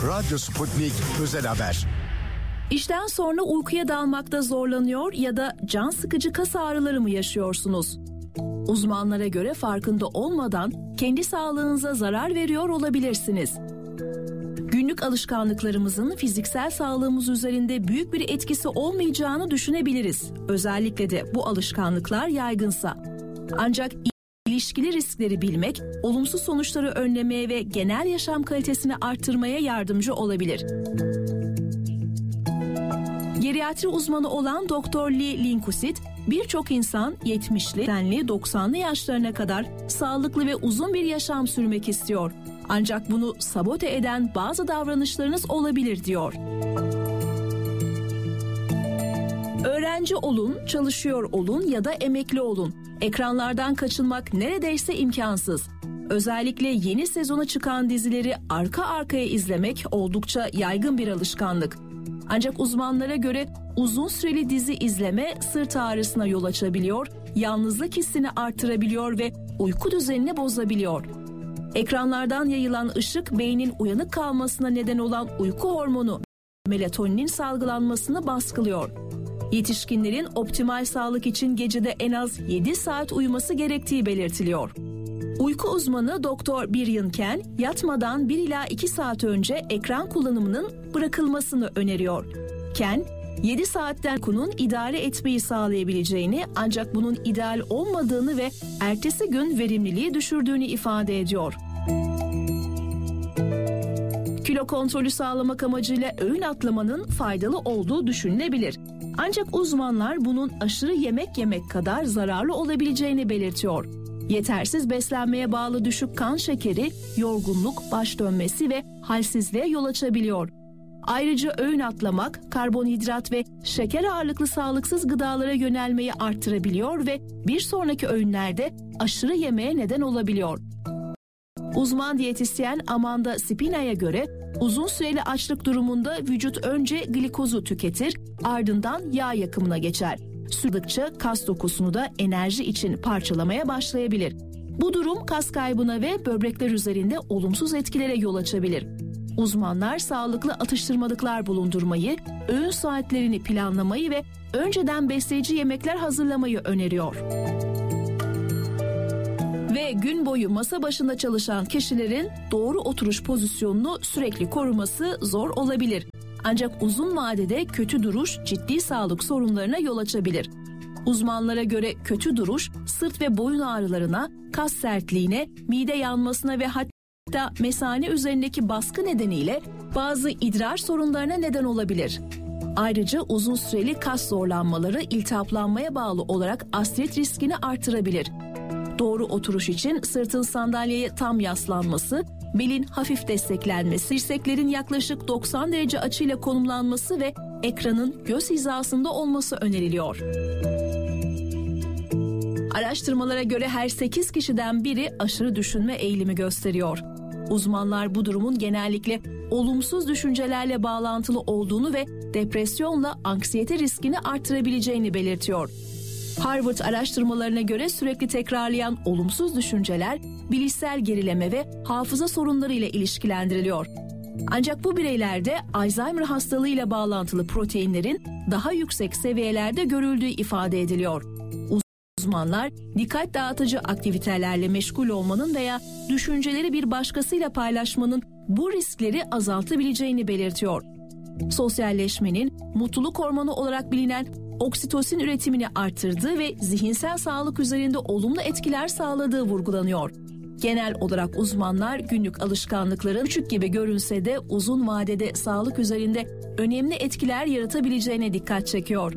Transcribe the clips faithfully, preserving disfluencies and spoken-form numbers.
Radyo Sputnik Özel Haber. İşten sonra uykuya dalmakta zorlanıyor ya da can sıkıcı kas ağrıları mı yaşıyorsunuz? Uzmanlara göre farkında olmadan kendi sağlığınıza zarar veriyor olabilirsiniz. Günlük alışkanlıklarımızın fiziksel sağlığımız üzerinde büyük bir etkisi olmayacağını düşünebiliriz. Özellikle de bu alışkanlıklar yaygınsa. Ancak ilişkili riskleri bilmek, olumsuz sonuçları önlemeye ve genel yaşam kalitesini artırmaya yardımcı olabilir. Geriatri uzmanı olan Doktor Lee Linkusit, birçok insan yetmişli, seksenli, doksanlı yaşlarına kadar sağlıklı ve uzun bir yaşam sürmek istiyor. Ancak bunu sabote eden bazı davranışlarınız olabilir diyor. Öğrenci olun, çalışıyor olun ya da emekli olun. Ekranlardan kaçınmak neredeyse imkansız. Özellikle yeni sezona çıkan dizileri arka arkaya izlemek oldukça yaygın bir alışkanlık. Ancak uzmanlara göre uzun süreli dizi izleme sırt ağrısına yol açabiliyor, yalnızlık hissini artırabiliyor ve uyku düzenini bozabiliyor. Ekranlardan yayılan ışık beynin uyanık kalmasına neden olan uyku hormonu melatoninin salgılanmasını baskılıyor. Yetişkinlerin optimal sağlık için gecede en az yedi saat uyuması gerektiği belirtiliyor. Uyku uzmanı Doktor Brian Ken, yatmadan bir ila iki saat önce ekran kullanımının bırakılmasını öneriyor. Ken, yedi saatten uykunun idare etmeyi sağlayabileceğini ancak bunun ideal olmadığını ve ertesi gün verimliliği düşürdüğünü ifade ediyor. Kilo kontrolü sağlamak amacıyla öğün atlamanın faydalı olduğu düşünülebilir. Ancak uzmanlar bunun aşırı yemek yemek kadar zararlı olabileceğini belirtiyor. Yetersiz beslenmeye bağlı düşük kan şekeri, yorgunluk, baş dönmesi ve halsizliğe yol açabiliyor. Ayrıca öğün atlamak, karbonhidrat ve şeker ağırlıklı sağlıksız gıdalara yönelmeyi arttırabiliyor ve bir sonraki öğünlerde aşırı yemeğe neden olabiliyor. Uzman diyetisyen Amanda Spina'ya göre uzun süreli açlık durumunda vücut önce glikozu tüketir, ardından yağ yakımına geçer. Sürdükçe kas dokusunu da enerji için parçalamaya başlayabilir. Bu durum kas kaybına ve böbrekler üzerinde olumsuz etkilere yol açabilir. Uzmanlar sağlıklı atıştırmalıklar bulundurmayı, öğün saatlerini planlamayı ve önceden besleyici yemekler hazırlamayı öneriyor. Ve gün boyu masa başında çalışan kişilerin doğru oturuş pozisyonunu sürekli koruması zor olabilir. Ancak uzun vadede kötü duruş ciddi sağlık sorunlarına yol açabilir. Uzmanlara göre kötü duruş sırt ve boyun ağrılarına, kas sertliğine, mide yanmasına ve hatta mesane üzerindeki baskı nedeniyle bazı idrar sorunlarına neden olabilir. Ayrıca uzun süreli kas zorlanmaları iltihaplanmaya bağlı olarak astrit riskini artırabilir. Doğru oturuş için sırtın sandalyeye tam yaslanması, belin hafif desteklenmesi, dirseklerin yaklaşık doksan derece açıyla konumlanması ve ekranın göz hizasında olması öneriliyor. Araştırmalara göre her sekiz kişiden biri aşırı düşünme eğilimi gösteriyor. Uzmanlar bu durumun genellikle olumsuz düşüncelerle bağlantılı olduğunu ve depresyonla anksiyete riskini artırabileceğini belirtiyor. Harvard araştırmalarına göre sürekli tekrarlayan olumsuz düşünceler bilişsel gerileme ve hafıza sorunları ile ilişkilendiriliyor. Ancak bu bireylerde Alzheimer hastalığıyla bağlantılı proteinlerin daha yüksek seviyelerde görüldüğü ifade ediliyor. Uzmanlar dikkat dağıtıcı aktivitelerle meşgul olmanın veya düşünceleri bir başkasıyla paylaşmanın bu riskleri azaltabileceğini belirtiyor. Sosyalleşmenin mutluluk hormonu olarak bilinen oksitosin üretimini artırdığı ve zihinsel sağlık üzerinde olumlu etkiler sağladığı vurgulanıyor. Genel olarak uzmanlar günlük alışkanlıkların küçük gibi görünse de uzun vadede sağlık üzerinde önemli etkiler yaratabileceğine dikkat çekiyor.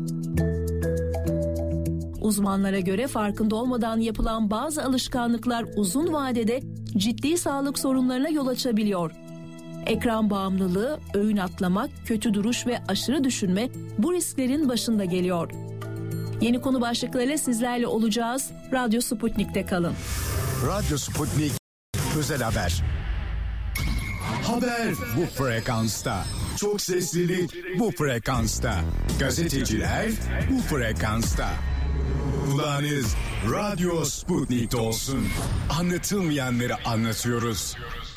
Uzmanlara göre farkında olmadan yapılan bazı alışkanlıklar uzun vadede ciddi sağlık sorunlarına yol açabiliyor. Ekran bağımlılığı, öğün atlamak, kötü duruş ve aşırı düşünme bu risklerin başında geliyor. Yeni konu başlıklarıyla sizlerle olacağız. Radyo Sputnik'te kalın. Radyo Sputnik Özel Haber. Haber bu frekansta. Çok seslilik bu frekansta. Gazeteciler bu frekansta. Kulağınız Radyo Sputnik'te olsun. Anlatılmayanları anlatıyoruz.